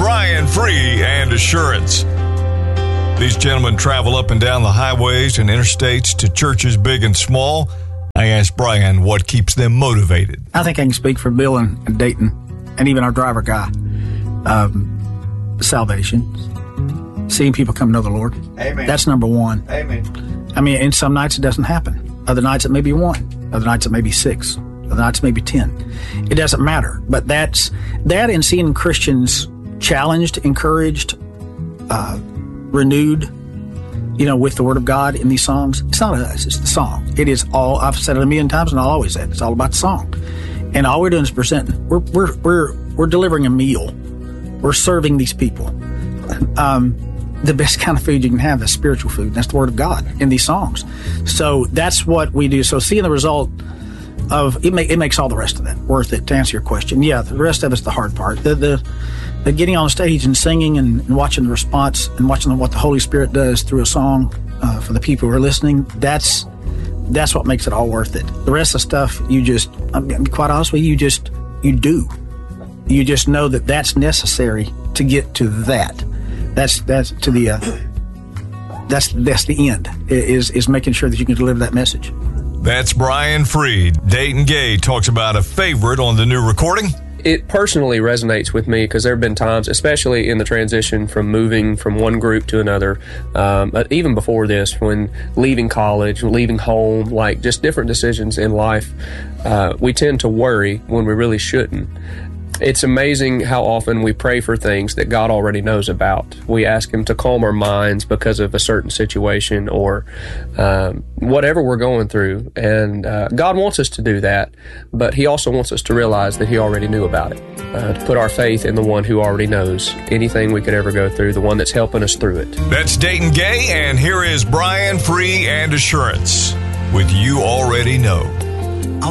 Brian Free and Assurance. These gentlemen travel up and down the highways and interstates to churches big and small. I asked Brian what keeps them motivated. I think I can speak for Bill and Dayton, and even our driver guy. Salvation. Seeing people come to know the Lord. Amen. That's number one. Amen. I mean, and some nights it doesn't happen. Other nights it may be 1. Other nights it may be 6. Other nights it may be 10. It doesn't matter. But that and seeing Christians challenged, encouraged, renewed, with the Word of God in these songs. It's not us, it's the song. It is all, I've said it a million times and I'll always say it. It's all about the song. And all we're doing is presenting. We're delivering a meal. We're serving these people. The best kind of food you can have is spiritual food. That's the Word of God in these songs. So that's what we do. So seeing the result of it makes all the rest of that worth it. To answer your question, yeah, the rest of it's the hard part. The getting on stage and singing and watching the response and watching what the Holy Spirit does through a song for the people who are listening. That's what makes it all worth it. The rest of the stuff, I'm quite honest with you, you do. You just know that that's necessary to get to that. That's to the that's the end. Is making sure that you can deliver that message. That's Brian Free. Dayton Gay talks about a favorite on the new recording. It personally resonates with me because there have been times, especially in the transition from moving from one group to another, even before this, when leaving college, leaving home, like just different decisions in life, we tend to worry when we really shouldn't. It's amazing how often we pray for things that God already knows about. We ask Him to calm our minds because of a certain situation or whatever we're going through. And God wants us to do that, but He also wants us to realize that He already knew about it. To put our faith in the one who already knows anything we could ever go through, the one that's helping us through it. That's Dayton Gay, and here is Brian Free and Assurance with You Already Know.